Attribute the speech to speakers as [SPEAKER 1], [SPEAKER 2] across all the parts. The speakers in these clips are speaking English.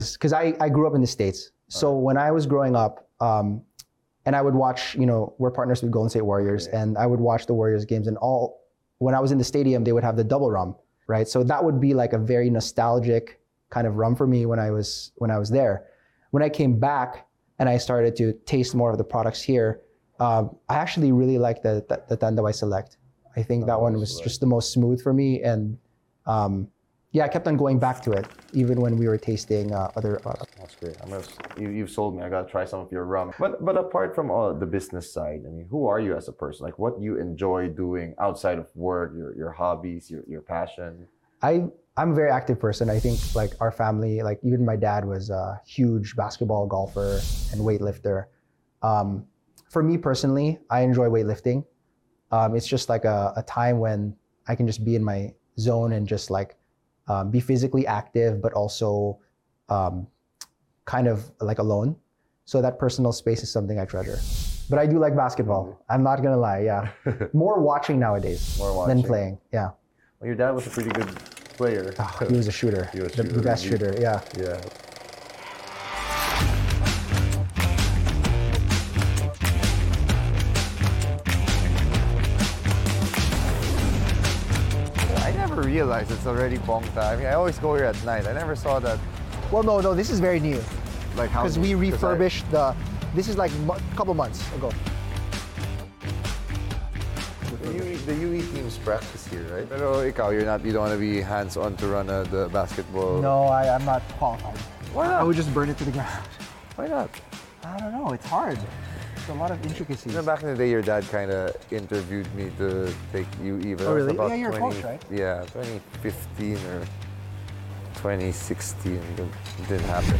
[SPEAKER 1] Because I grew up in the States. So when I was growing up, and I would watch, we're partners with Golden State Warriors, and I would watch the Warriors games, and when I was in the stadium, they would have the double rum, right? So that would be like a very nostalgic kind of rum for me when I was there. When I came back and I started to taste more of the products here, I actually really liked the Tanduay Select. I think that one was just the most smooth for me, and I kept on going back to it even when we were tasting other products.
[SPEAKER 2] That's great. You've sold me. I gotta try some of your rum. But apart from all the business side, I mean, who are you as a person? Like, what you enjoy doing outside of work, your hobbies, your passion?
[SPEAKER 1] I'm a very active person. I think like our family, like even my dad was a huge basketball golfer and weightlifter. For me personally, I enjoy weightlifting. It's just like a time when I can just be in my zone and just like be physically active, but also kind of like alone. So that personal space is something I treasure. But I do like basketball. I'm not gonna lie, yeah. More watching nowadays than playing, yeah.
[SPEAKER 2] Well, your dad was a pretty good player.
[SPEAKER 1] Oh, he was a shooter. The best shooter, yeah.
[SPEAKER 2] Yeah. Realize it's already bong time. I mean, I always go here at night. I never saw that.
[SPEAKER 1] Well, no, this is very new.
[SPEAKER 2] Like how?
[SPEAKER 1] Because we refurbished this is like a couple months ago.
[SPEAKER 2] The UE teams practice here, right? Pero ikaw, you don't want to be hands-on to run the basketball.
[SPEAKER 1] No, I'm not qualified.
[SPEAKER 2] Why not?
[SPEAKER 1] I would just burn it to the ground.
[SPEAKER 2] Why not?
[SPEAKER 1] I don't know. It's hard. It's a lot of intricacies.
[SPEAKER 2] Back in the day, your dad kind of interviewed me to take UE.
[SPEAKER 1] Oh, really? Yeah, you're a coach, right?
[SPEAKER 2] Yeah, 2015 or 2016. It didn't happen.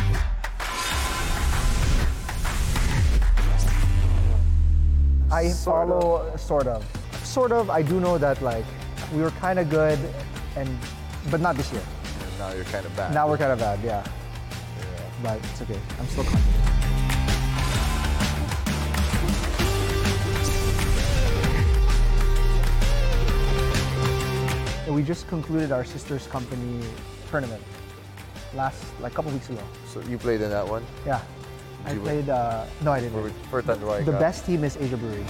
[SPEAKER 1] I follow sort of. I do know that like we were kind of good, but not this year.
[SPEAKER 2] And now you're kind of bad.
[SPEAKER 1] Now we're kind of bad, yeah. But it's okay. I'm still confident. We just concluded our sister's company tournament like a couple weeks ago.
[SPEAKER 2] So you played in that one?
[SPEAKER 1] Yeah. I played, no I didn't.
[SPEAKER 2] For Tanduay.
[SPEAKER 1] The best team is Asia Brewery.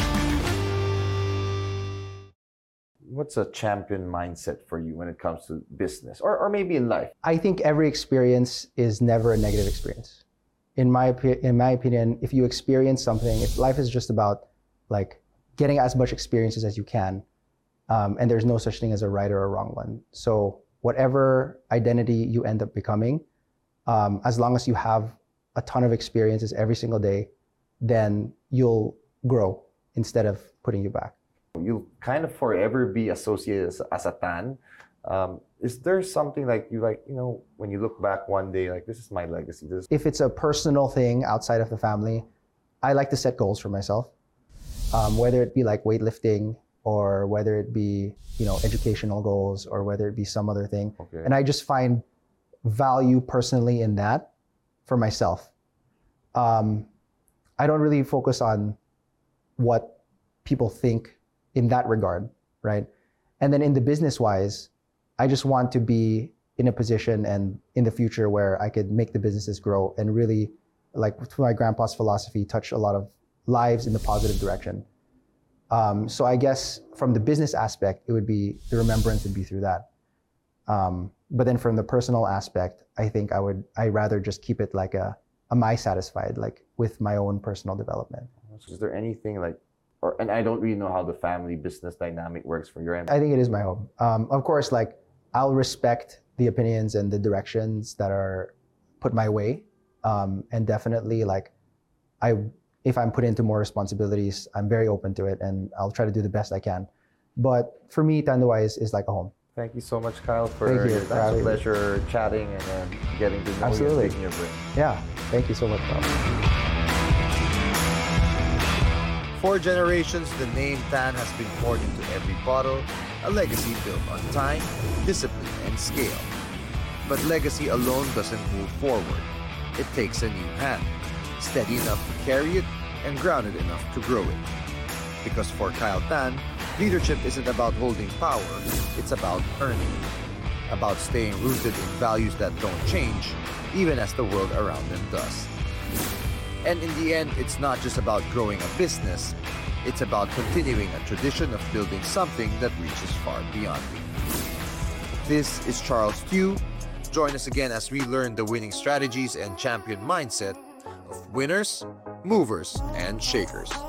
[SPEAKER 2] What's a champion mindset for you when it comes to business or maybe in life?
[SPEAKER 1] I think every experience is never a negative experience. In my opinion, if you experience something, if life is just about like getting as much experiences as you can, and there's no such thing as a right or a wrong one. So whatever identity you end up becoming, as long as you have a ton of experiences every single day, then you'll grow instead of putting you back.
[SPEAKER 2] You'll kind of forever be associated as a Tan. Is there something like you when you look back one day, like this is my legacy?
[SPEAKER 1] If it's a personal thing outside of the family, I like to set goals for myself, whether it be like weightlifting, or whether it be, educational goals, or whether it be some other thing.
[SPEAKER 2] Okay.
[SPEAKER 1] And I just find value personally in that for myself. I don't really focus on what people think in that regard, right? And then in the business-wise, I just want to be in a position and in the future where I could make the businesses grow and really, like through my grandpa's philosophy, touch a lot of lives in the positive direction. So I guess from the business aspect, it would be, the remembrance would be through that. But then from the personal aspect, I think I'd rather just keep it like am I satisfied, like with my own personal development.
[SPEAKER 2] So is there anything like, and I don't really know how the family business dynamic works for your end.
[SPEAKER 1] I think it is my home. Of course, like I'll respect the opinions and the directions that are put my way. And definitely like if I'm put into more responsibilities, I'm very open to it and I'll try to do the best I can. But for me, Tanduay is like a home.
[SPEAKER 2] Thank you so much, Kyle, for your time. It's a pleasure chatting and getting to know you and picking your brain.
[SPEAKER 1] Yeah, thank you so much, Kyle.
[SPEAKER 3] For generations, the name Tan has been poured into every bottle, a legacy built on time, discipline, and scale. But legacy alone doesn't move forward. It takes a new hand, steady enough to carry it and grounded enough to grow it. Because for Kyle Tan, leadership isn't about holding power, it's about earning it. about staying rooted in values that don't change, even as the world around them does. And in the end, it's not just about growing a business, it's about continuing a tradition of building something that reaches far beyond you. This is Charles Tew. Join us again as we learn the winning strategies and champion mindset of winners, movers, and shakers.